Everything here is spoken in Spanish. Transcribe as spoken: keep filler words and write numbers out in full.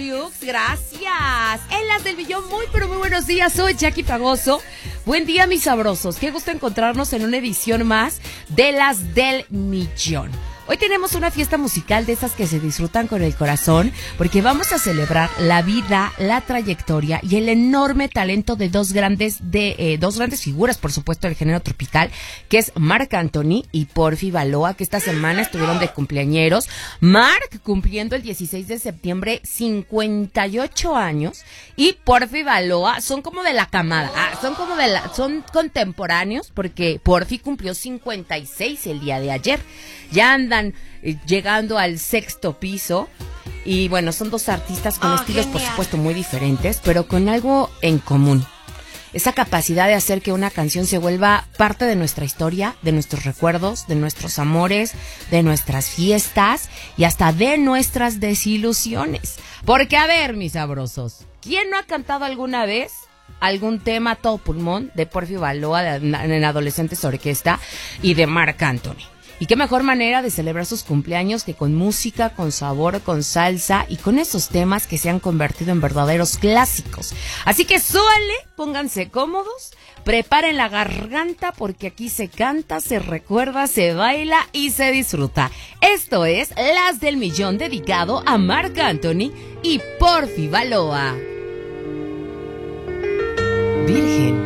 Ariux, gracias. En las del millón, muy pero muy buenos días. Soy Jackie Fragoso. Buen día, mis sabrosos. Qué gusto encontrarnos en una edición más de las del millón. Hoy tenemos una fiesta musical de esas que se disfrutan con el corazón, porque vamos a celebrar la vida, la trayectoria y el enorme talento de dos grandes de eh, dos grandes figuras, por supuesto, del género tropical, que es Marc Anthony y Porfi Baloa, que esta semana estuvieron de cumpleañeros. Marc cumpliendo el dieciséis de septiembre cincuenta y ocho años y Porfi Baloa son como de la camada, ah, son como de la, son contemporáneos, porque Porfi cumplió cincuenta y seis el día de ayer. Ya andan eh, llegando al sexto piso y bueno, son dos artistas con oh, estilos genial. Por supuesto muy diferentes, pero con algo en común. Esa capacidad de hacer que una canción se vuelva parte de nuestra historia, de nuestros recuerdos, de nuestros amores, de nuestras fiestas y hasta de nuestras desilusiones. Porque a ver, mis sabrosos, ¿quién no ha cantado alguna vez algún tema a todo pulmón de Porfi Baloa de, en Adolescentes Orquesta y de Marc Anthony? Y qué mejor manera de celebrar sus cumpleaños que con música, con sabor, con salsa y con esos temas que se han convertido en verdaderos clásicos. Así que súbanle, pónganse cómodos, preparen la garganta porque aquí se canta, se recuerda, se baila y se disfruta. Esto es Las del Millón, dedicado a Marc Anthony y Porfi Baloa. Virgen.